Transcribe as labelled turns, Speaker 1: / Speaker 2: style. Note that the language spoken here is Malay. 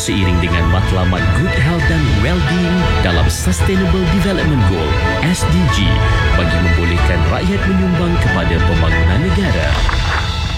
Speaker 1: seiring dengan matlamat Good Health dan Wellbeing dalam Sustainable Development Goal (SDG) bagi membolehkan